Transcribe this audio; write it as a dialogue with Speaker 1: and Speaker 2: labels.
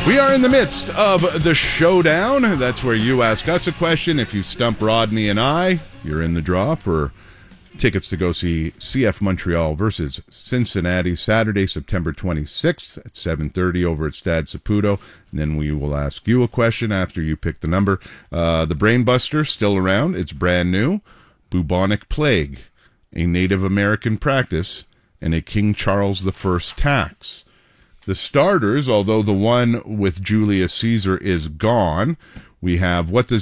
Speaker 1: We are in the midst of the showdown. That's where you ask us a question. If you stump Rodney and I, you're in the draw for tickets to go see CF Montreal versus Cincinnati, Saturday, September 26th at 7:30 over at Stade Saputo. And then we will ask you a question after you pick the number. The Brainbuster, still around. It's brand new. Bubonic plague, a Native American practice, and a King Charles I tax. The starters, although the one with Julius Caesar is gone, we have what does